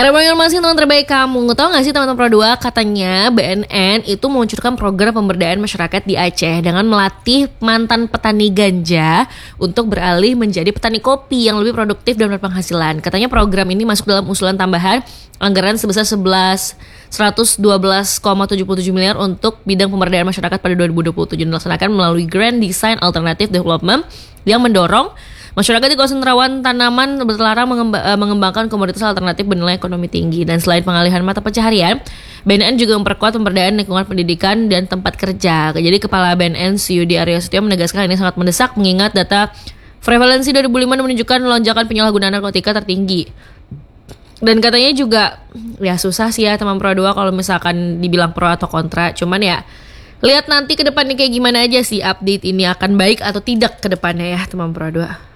Era informasi teman terbaik kamu. Tahu gak sih teman-teman Pro 2, katanya BNN itu meluncurkan program pemberdayaan masyarakat di Aceh dengan melatih mantan petani ganja untuk beralih menjadi petani kopi yang lebih produktif dan berpenghasilan. Katanya program ini masuk dalam usulan tambahan anggaran sebesar 112,77 miliar untuk bidang pemberdayaan masyarakat pada 2027 dilaksanakan melalui Grand Design Alternative Development yang mendorong masyarakat di kawasan rawan tanaman berlarang mengembangkan komoditas alternatif bernilai ekonomi tinggi. Dan selain pengalihan mata pencaharian, BNN juga memperkuat pemberdayaan lingkungan pendidikan dan tempat kerja. Jadi Kepala BNN Suyudi Aryo Setio menegaskan ini sangat mendesak mengingat data prevalensi 2005 menunjukkan lonjakan penyalahgunaan narkotika tertinggi. Dan katanya juga ya susah sih ya teman Pro 2 kalau misalkan dibilang pro atau kontra. Cuman ya lihat nanti ke depannya kayak gimana aja sih update ini akan baik atau tidak ke depannya ya teman Pro 2.